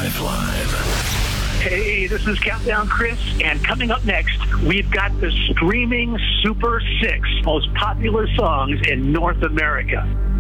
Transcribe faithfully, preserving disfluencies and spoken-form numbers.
Five Live. Hey, this is Countdown Chris, and coming up next, we've got the streaming Super Six most popular songs in North America.